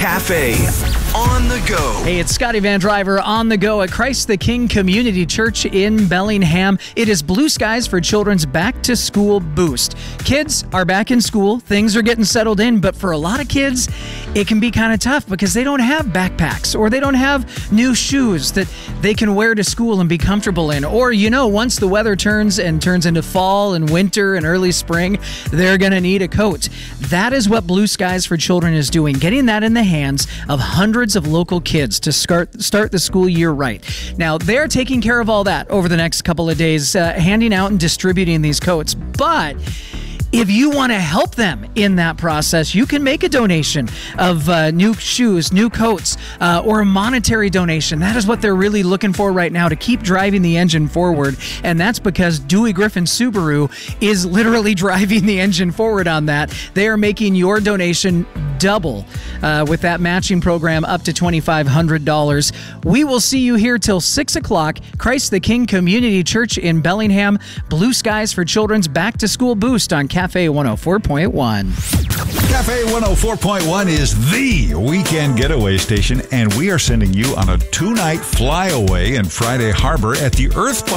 Cafe on the go. Hey, it's Scotty Van Driver on the go at Christ the King Community Church in Bellingham. It is Blue Skies for Children's Back to School Boost. Kids are back in school. Things are getting settled in, but for a lot of kids, it can be kind of tough because they don't have backpacks or they don't have new shoes that they can wear to school and be comfortable in. Or, once the weather turns into fall and winter and early spring, they're going to need a coat. That is what Blue Skies for Children is doing, getting that in the hands of hundreds of local kids to start the school year right. Now, they're taking care of all that over the next couple of days, handing out and distributing these coats. But if you want to help them in that process, you can make a donation of new shoes, new coats, or a monetary donation. That is what they're really looking for right now to keep driving the engine forward. And that's because Dewey Griffin Subaru is literally driving the engine forward on that. They are making your donation double with that matching program up to $2,500. We will see you here till 6 o'clock. Christ the King Community Church in Bellingham. Blue Skies for Children's Back to School Boost on Cafe 104.1. Cafe 104.1 is the weekend getaway station, and we are sending you on a 2-night flyaway in Friday Harbor at the Earth